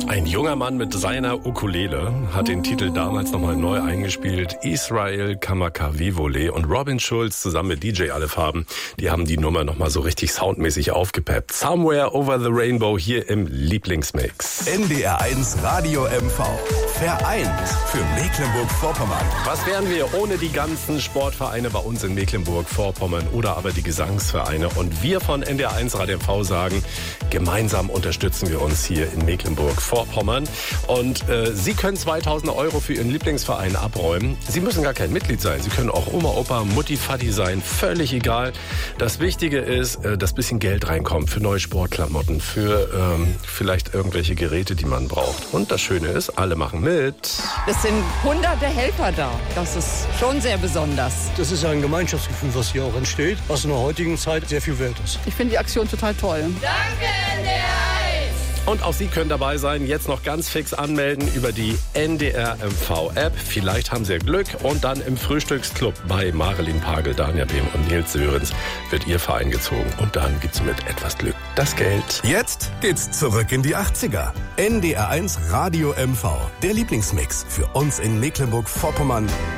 Ein junger Mann mit seiner Ukulele hat den Titel damals nochmal neu eingespielt. Israel Kamakawiwo'ole und Robin Schulz zusammen mit DJ Allefarben, die haben die Nummer nochmal so richtig soundmäßig aufgepeppt. Somewhere Over the Rainbow hier im Lieblingsmix. NDR 1 Radio MV. Vereint für Mecklenburg-Vorpommern. Was wären wir ohne die ganzen Sportvereine bei uns in Mecklenburg-Vorpommern oder aber die Gesangsvereine? Und wir von NDR 1 Radio MV sagen, gemeinsam unterstützen wir uns hier in Mecklenburg-Vorpommern. Und Sie können 2.000 € für Ihren Lieblingsverein abräumen. Sie müssen gar kein Mitglied sein. Sie können auch Oma, Opa, Mutti, Vati sein. Völlig egal. Das Wichtige ist, dass ein bisschen Geld reinkommt für neue Sportklamotten, für vielleicht irgendwelche Geräte, die man braucht. Und das Schöne ist, alle machen mit. Es sind hunderte Helfer da. Das ist schon sehr besonders. Das ist ein Gemeinschaftsgefühl, was hier auch entsteht, was in der heutigen Zeit sehr viel wert ist. Ich finde die Aktion total toll. Danke, NDR 1! Und auch Sie können dabei sein. Jetzt noch ganz fix anmelden über die NDR MV-App. Vielleicht haben Sie ja Glück. Und dann im Frühstücksclub bei Marilyn Pagel, Danja Behm und Nils Sörensen wird Ihr Verein gezogen. Und dann gibt's mit etwas Glück das Geld. Jetzt geht's zurück in die 80er. NDR 1 Radio MV. Der Lieblingsmix für uns in Mecklenburg-Vorpommern